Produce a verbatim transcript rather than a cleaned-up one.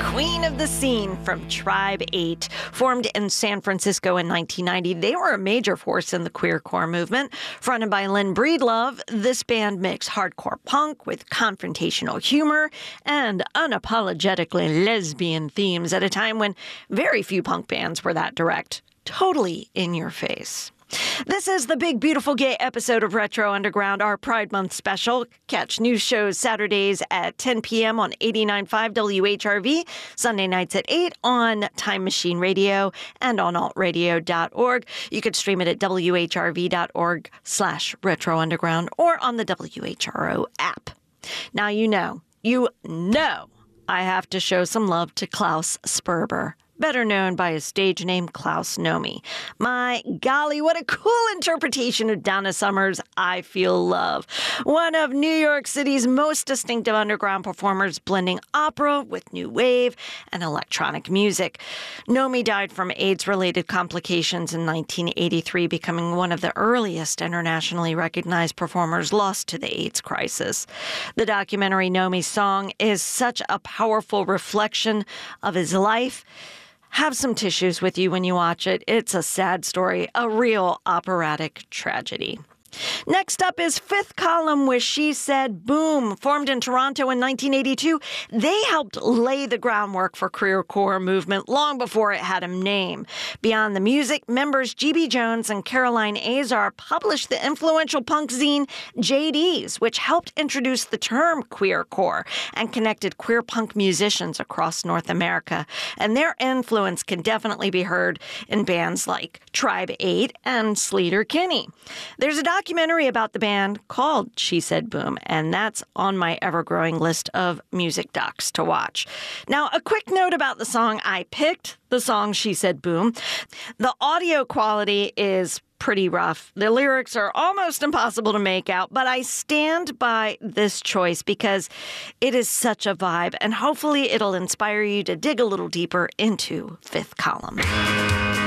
Queen of the Scene from Tribe Eight. Formed in San Francisco in nineteen ninety, they were a major force in the queercore movement. Fronted by Lynn Breedlove, this band mixed hardcore punk with confrontational humor and unapologetically lesbian themes at a time when very few punk bands were that direct. Totally in your face. This is the Big Beautiful Gay episode of Retro Underground, our Pride Month special. Catch new shows Saturdays at ten p.m. on eighty-nine point five W H R V, Sunday nights at eight on Time Machine Radio and on alt radio dot org. You could stream it at W H R V dot org slash Retro Underground or on the W H R O app. Now you know, you know I have to show some love to Klaus Sperber, better known by his stage name Klaus Nomi. My golly, what a cool interpretation of Donna Summer's I Feel Love. One of New York City's most distinctive underground performers, blending opera with new wave and electronic music. Nomi died from AIDS-related complications in nineteen eighty-three, becoming one of the earliest internationally recognized performers lost to the AIDS crisis. The documentary Nomi's Song is such a powerful reflection of his life. Have some tissues with you when you watch it. It's a sad story, a real operatic tragedy. Next up is Fifth Column with She Said Boom. Formed in Toronto in nineteen eighty-two, they helped lay the groundwork for queercore movement long before it had a name. Beyond the music, members G B Jones and Caroline Azar published the influential punk zine J Ds, which helped introduce the term queercore and connected queer punk musicians across North America. And their influence can definitely be heard in bands like Tribe Eight and Sleater-Kinney. There's a documentary about the band called She Said Boom, and that's on my ever-growing list of music docs to watch. Now, a quick note about the song I picked, the song She Said Boom. The audio quality is pretty rough. The lyrics are almost impossible to make out, but I stand by this choice because it is such a vibe, and hopefully it'll inspire you to dig a little deeper into Fifth Column.